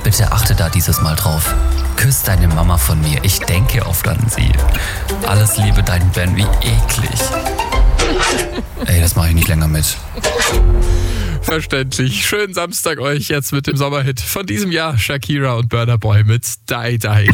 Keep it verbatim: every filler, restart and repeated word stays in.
Bitte achte da dieses Mal drauf. Küss deine Mama von mir. Ich denke oft an sie. Alles Liebe, dein Ben. Wie eklig. Ey, das mache ich nicht länger mit. Verständlich. Schönen Samstag euch jetzt mit dem Sommerhit von diesem Jahr. Shakira und Burna Boy mit Die Die.